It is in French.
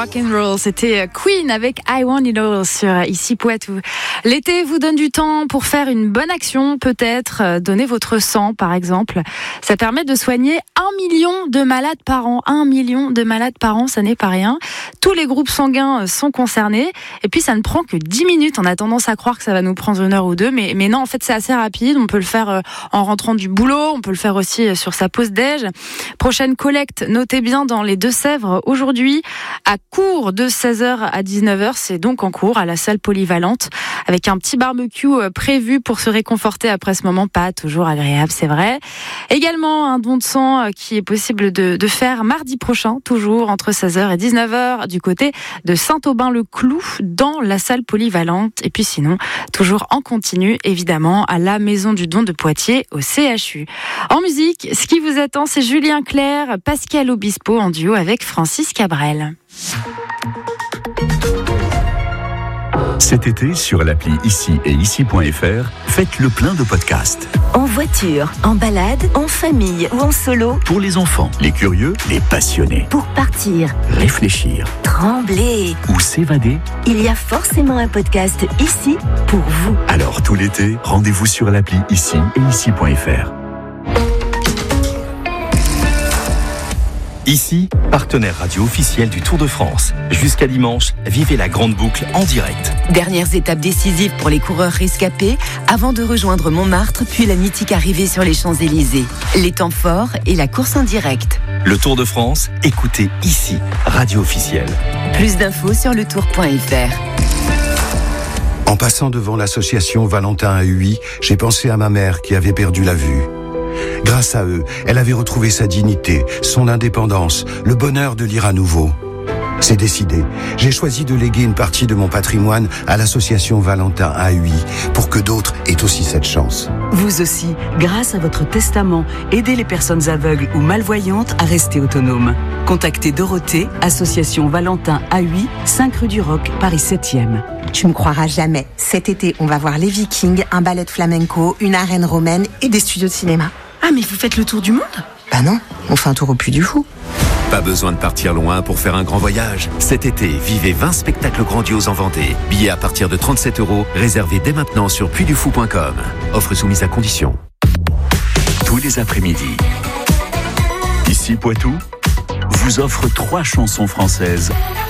rock and roll. C'était Queen avec I Want It All sur Ici Poitou. L'été vous donne du temps pour faire une bonne action, peut-être donner votre sang par exemple. Ça permet de soigner 1 million de malades par an. 1 million de malades par an, ça n'est pas rien. Tous les groupes sanguins sont concernés et puis ça ne prend que 10 minutes. On a tendance à croire que ça va nous prendre 1 heure ou 2, mais non, en fait c'est assez rapide. On peut le faire en rentrant du boulot, on peut le faire aussi sur sa pause déj. Prochaine collecte, notez bien, dans les Deux-Sèvres aujourd'hui à Cours de 16h à 19h. C'est donc en cours à la salle polyvalente avec un petit barbecue prévu pour se réconforter après ce moment pas toujours agréable, c'est vrai. Également un don de sang qui est possible de faire mardi prochain, toujours entre 16h et 19h du côté de Saint-Aubin-le-Clou dans la salle polyvalente. Et puis sinon, toujours en continu évidemment à la Maison du Don de Poitiers au CHU. En musique, ce qui vous attend, c'est Julien Clerc, Pascal Obispo en duo avec Francis Cabrel. Cet été, sur l'appli Ici et Ici.fr, faites le plein de podcasts. En voiture, en balade, en famille ou en solo. Pour les enfants, les curieux, les passionnés. Pour partir, Réfléchir trembler ou s'évader. Il y a forcément un podcast ici pour vous. Alors tout l'été, rendez-vous sur l'appli Ici et Ici.fr. Ici, partenaire radio officiel du Tour de France. Jusqu'à dimanche, vivez la grande boucle en direct. Dernières étapes décisives pour les coureurs rescapés avant de rejoindre Montmartre, puis la mythique arrivée sur les Champs-Élysées. Les temps forts et la course en direct. Le Tour de France, écoutez Ici, radio officielle. Plus d'infos sur letour.fr. En passant devant l'association Valentin à Huy, j'ai pensé à ma mère qui avait perdu la vue. Grâce à eux, elle avait retrouvé sa dignité, son indépendance, le bonheur de lire à nouveau. C'est décidé. J'ai choisi de léguer une partie de mon patrimoine à l'association Valentin à Huy pour que d'autres aient aussi cette chance. Vous aussi, grâce à votre testament, aidez les personnes aveugles ou malvoyantes à rester autonomes. Contactez Dorothée, association Valentin à Huy, 5 rue du Roc, Paris 7e. Tu me croiras jamais. Cet été, on va voir les Vikings, un ballet de flamenco, une arène romaine et des studios de cinéma. Ah, mais vous faites le tour du monde ? Bah non, on fait un tour au Puy du Fou. Pas besoin de partir loin pour faire un grand voyage. Cet été, vivez 20 spectacles grandioses en Vendée. Billets à partir de 37 €, réservés dès maintenant sur puydufou.com. Offre soumise à condition. Tous les après-midi, Ici Poitou vous offre 3 chansons françaises